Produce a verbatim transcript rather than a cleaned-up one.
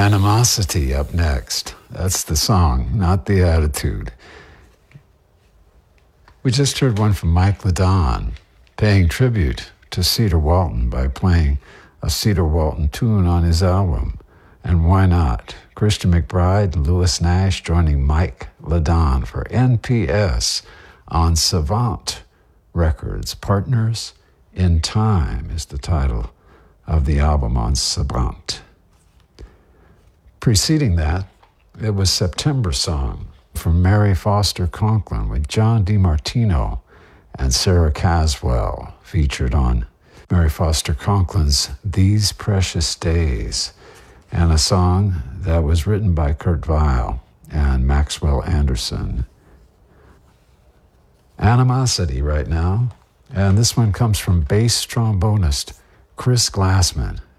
Animosity up next. That's the song, not the attitude. We just heard one from Mike LeDon, paying tribute to Cedar Walton by playing a Cedar Walton tune on his album. And why not? Christian McBride and Lewis Nash joining Mike LeDon for N P S on Savant Records. Partners in Time is the title of the album on Savant. Preceding that, it was September Song from Mary Foster Conklin with John DiMartino and Sarah Caswell, featured on Mary Foster Conklin's These Precious Days, and a song that was written by Kurt Weill and Maxwell Anderson. Animosity right now, and this one comes from bass trombonist Chris Glassman.